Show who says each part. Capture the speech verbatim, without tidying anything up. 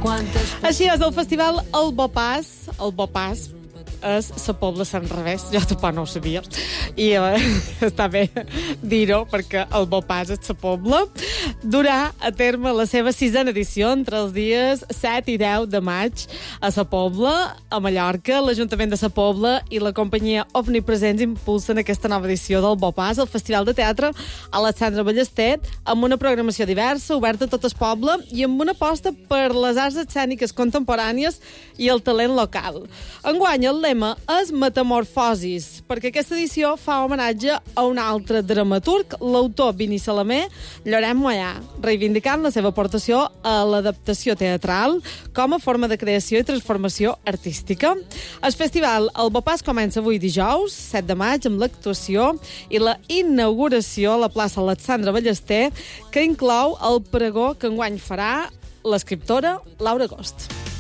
Speaker 1: Així és, el festival El Bopàs, el Bopàs, és la Pobla Sant Revés. Jo tampoc no ho sabia. I eh, està bé dir-ho, perquè el Bopàs és la Pobla. Durà a terme la seva sisena edició entre els dies set i deu de maig a la Pobla, a Mallorca. L'Ajuntament de la Pobla i la companyia Omnipresents impulsen aquesta nova edició del Bopàs, el Festival de Teatre Alexandre Ballester, amb una programació diversa, oberta a tot el poble i amb una aposta per les arts escèniques contemporànies i el talent local. Enguany, el lema és Metamorfosis, perquè aquesta edició fa homenatge a un altre dramaturg, l'autor Vini Salamer, Lloret Mollà, reivindicant la seva aportació a l'adaptació teatral com a forma de creació i transformació artística. El festival El Bopàs comença avui dijous, set de maig, amb l'actuació i la inauguració a la plaça Alexandre Ballester, que inclou el pregó que enguany farà l'escriptora Laura Agost.